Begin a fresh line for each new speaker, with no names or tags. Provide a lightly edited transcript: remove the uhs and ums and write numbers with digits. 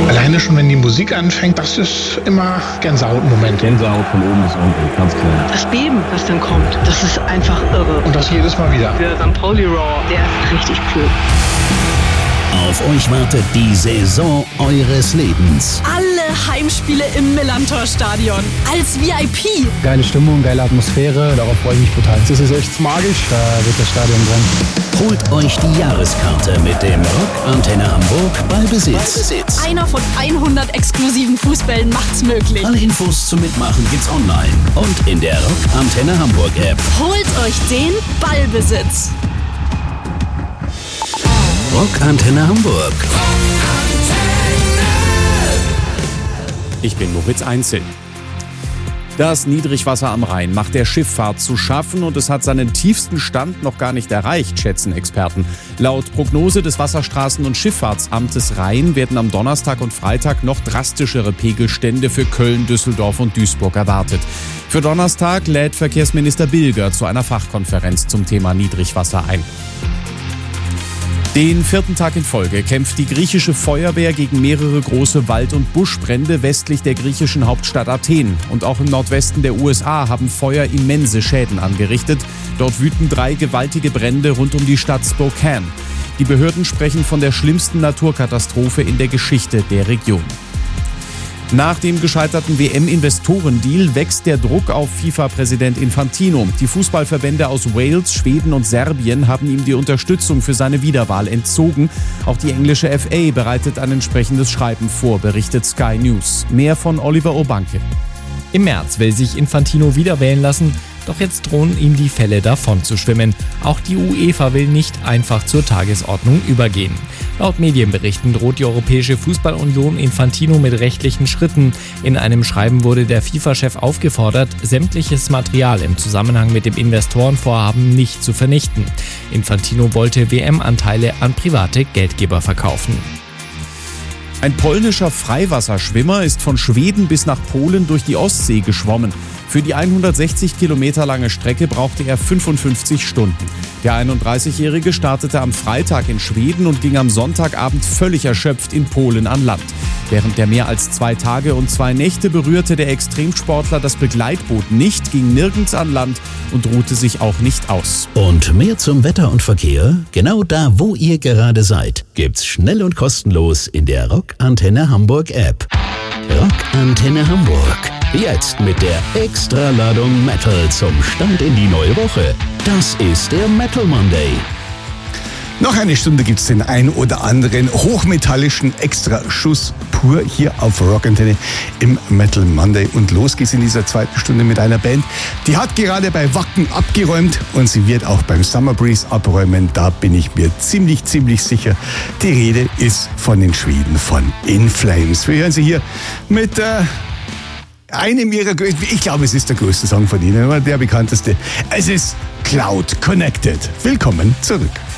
Alleine schon, wenn die Musik anfängt, das ist immer Gänsehaut-Moment.
Gänsehaut von oben bis unten, ganz klar.
Das Beben, was dann kommt, das ist einfach irre.
Und das jedes Mal wieder.
Der St. Pauli Roar, der ist richtig cool.
Auf euch wartet die Saison eures Lebens.
Alle Heimspiele im Millerntor-Stadion. Als VIP.
Geile Stimmung, geile Atmosphäre. Darauf freue ich mich brutal. Das ist echt magisch. Da wird das Stadion brennen.
Holt euch die Jahreskarte mit dem Rock Antenne Hamburg Ballbesitz.
Einer von 100 exklusiven Fußbällen macht's möglich.
Alle Infos zum Mitmachen gibt's online und in der Rock Antenne Hamburg App.
Holt euch den Ballbesitz.
Rock Antenne Hamburg.
Ich bin Moritz Einzel. Das Niedrigwasser am Rhein macht der Schifffahrt zu schaffen und es hat seinen tiefsten Stand noch gar nicht erreicht, schätzen Experten. Laut Prognose des Wasserstraßen- und Schifffahrtsamtes Rhein werden am Donnerstag und Freitag noch drastischere Pegelstände für Köln, Düsseldorf und Duisburg erwartet. Für Donnerstag lädt Verkehrsminister Bilger zu einer Fachkonferenz zum Thema Niedrigwasser ein. Den 4. Tag in Folge kämpft die griechische Feuerwehr gegen mehrere große Wald- und Buschbrände westlich der griechischen Hauptstadt Athen. Und auch im Nordwesten der USA haben Feuer immense Schäden angerichtet. Dort wüten 3 gewaltige Brände rund um die Stadt Spokane. Die Behörden sprechen von der schlimmsten Naturkatastrophe in der Geschichte der Region. Nach dem gescheiterten WM-Investorendeal wächst der Druck auf FIFA-Präsident Infantino. Die Fußballverbände aus Wales, Schweden und Serbien haben ihm die Unterstützung für seine Wiederwahl entzogen. Auch die englische FA bereitet ein entsprechendes Schreiben vor, berichtet Sky News. Mehr von Oliver Urbanke.
Im März will sich Infantino wieder wählen lassen, doch jetzt drohen ihm die Fälle davon zu schwimmen. Auch die UEFA will nicht einfach zur Tagesordnung übergehen. Laut Medienberichten droht die Europäische Fußballunion Infantino mit rechtlichen Schritten. In einem Schreiben wurde der FIFA-Chef aufgefordert, sämtliches Material im Zusammenhang mit dem Investorenvorhaben nicht zu vernichten. Infantino wollte WM-Anteile an private Geldgeber verkaufen.
Ein polnischer Freiwasserschwimmer ist von Schweden bis nach Polen durch die Ostsee geschwommen. Für die 160 Kilometer lange Strecke brauchte er 55 Stunden. Der 31-Jährige startete am Freitag in Schweden und ging am Sonntagabend völlig erschöpft in Polen an Land. Während der mehr als 2 Tage und 2 Nächte berührte der Extremsportler das Begleitboot nicht, ging nirgends an Land und ruhte sich auch nicht aus.
Und mehr zum Wetter und Verkehr? Genau da, wo ihr gerade seid, gibt's schnell und kostenlos in der Rock Antenne Hamburg App. Rock Antenne Hamburg. Jetzt mit der Extraladung Metal zum Start in die neue Woche. Das ist der Metal Monday.
Noch eine Stunde gibt's den ein oder anderen hochmetallischen Extraschuss pur hier auf Rock Antenne im Metal Monday. Und los geht's in dieser 2. Stunde mit einer Band, die hat gerade bei Wacken abgeräumt und sie wird auch beim Summer Breeze abräumen. Da bin ich mir ziemlich sicher. Die Rede ist von den Schweden von In Flames. Wir hören sie hier mit einem ihrer größten, ich glaube, es ist der größte Song von ihnen, aber der bekannteste. Es ist Cloud Connected. Willkommen zurück.